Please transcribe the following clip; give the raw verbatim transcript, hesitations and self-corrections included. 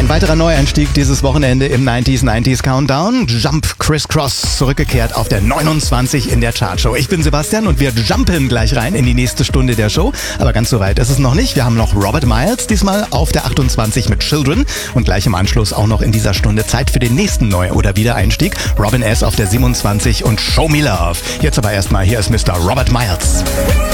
weiterer Neueinstieg dieses Wochenende im neunziger neunziger Countdown. Jump Criss Cross zurückgekehrt auf der neunundzwanzig in der Chartshow. Ich bin Sebastian und wir jumpen gleich rein in die nächste Stunde der Show. Aber ganz so weit ist es noch nicht. Wir haben noch Robert Miles, diesmal auf der achtundzwanzig mit Children. Und gleich im Anschluss auch noch in dieser Stunde Zeit für den nächsten Neu- oder Wiedereinstieg. Robin S. auf der siebenundzwanzig und Show Me Love. Jetzt aber erstmal, hier ist Mister Robert Miles.